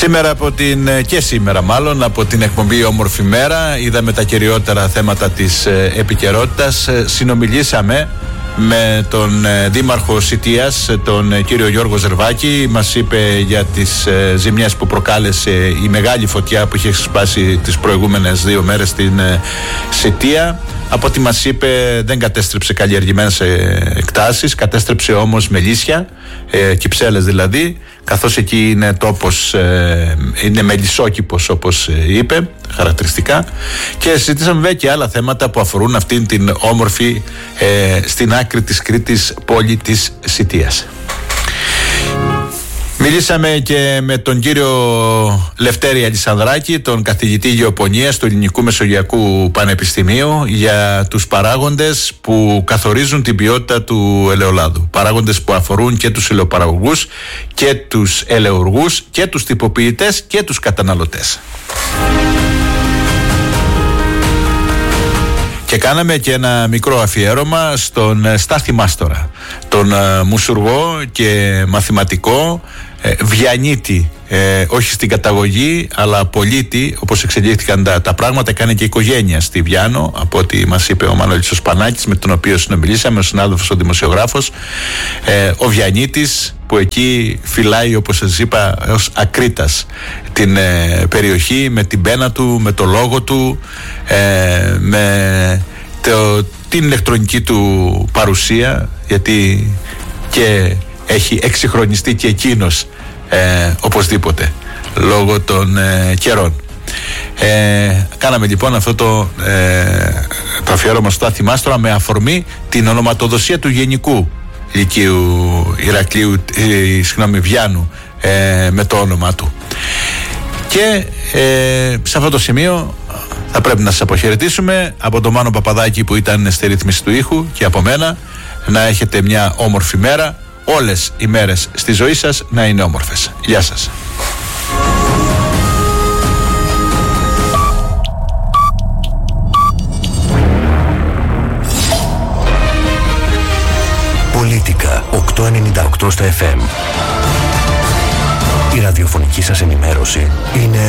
Σήμερα από την εκπομπή Όμορφη Μέρα είδαμε τα κυριότερα θέματα της επικαιρότητας. Συνομιλήσαμε με τον Δήμαρχο Σιτίας, τον κύριο Γιώργο Ζερβάκη. Μας είπε για τις ζημιές που προκάλεσε η μεγάλη φωτιά που είχε ξεσπάσει τις προηγούμενες 2 μέρες στην Σιτία. Από ό,τι μας είπε, δεν κατέστρεψε καλλιεργημένες εκτάσεις, κατέστρεψε όμως μελίσια, κυψέλες δηλαδή, καθώς εκεί είναι τόπος, είναι μελισσόκηπος όπως είπε χαρακτηριστικά. Και συζητήσαμε βέβαια και άλλα θέματα που αφορούν αυτήν την όμορφη στην άκρη της Κρήτης πόλη της Σιτίας. Μιλήσαμε και με τον κύριο Λευτέρη Αλισανδράκη, τον καθηγητή γεωπονίας του Ελληνικού Μεσογειακού Πανεπιστημίου, για τους παράγοντες που καθορίζουν την ποιότητα του ελαιολάδου. Παράγοντες που αφορούν και τους ελαιοπαραγωγούς και τους ελαιοργούς και τους τυποποιητές και τους καταναλωτές. Και κάναμε και ένα μικρό αφιέρωμα στον Στάθη Μάστορα, τον μουσουργό και μαθηματικό, Βιανίτη, όχι στην καταγωγή αλλά πολίτη, όπως εξελίχθηκαν τα πράγματα. Κάνει και οικογένεια στη Βιάνο, από ό,τι μας είπε ο Μανώλης ο Σπανάκης, με τον οποίο συνομιλήσαμε, ο συνάδελφος ο δημοσιογράφος. Ο Βιανίτης που εκεί φυλάει, όπως σας είπα, ως ακρίτας την περιοχή, με την πένα του, με το λόγο του, με την ηλεκτρονική του παρουσία, γιατί και έχει εξυγχρονιστεί και εκείνος οπωσδήποτε λόγω των καιρών. Κάναμε λοιπόν αυτό το αφιέρωμα στο Στάθη Μάστορα με αφορμή την ονοματοδοσία του Γενικού Λυκείου Ηρακλείου, Βιάνου, με το όνομα του. Και σε αυτό το σημείο θα πρέπει να σας αποχαιρετήσουμε. Από τον Μάνο Παπαδάκη που ήταν στη ρύθμιση του ήχου και από μένα, να έχετε μια όμορφη μέρα. Όλες οι μέρες στη ζωή σας να είναι όμορφες. Γεια σας. Πολίτικα 898 στα FM. Η ραδιοφωνική σας ενημέρωση είναι